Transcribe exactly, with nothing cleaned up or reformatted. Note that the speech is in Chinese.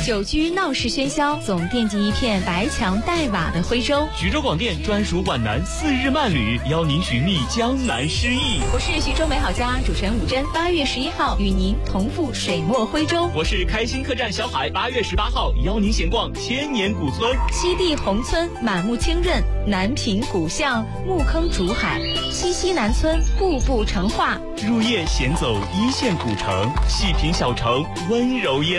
久居闹市喧嚣，总惦记一片白墙黛瓦的徽州。 徐州广电专属皖南四日慢旅，邀您寻觅江南诗意。 我是徐州美好家主持人武珍，八月十一号与您同赴水墨徽州。 我是开心客栈小海，八月十八号邀您闲逛千年古村。 西递宏村满目清润，南屏古巷木坑竹海，西溪南村步步成画。 入夜闲走一线古城，细品小城温柔烟。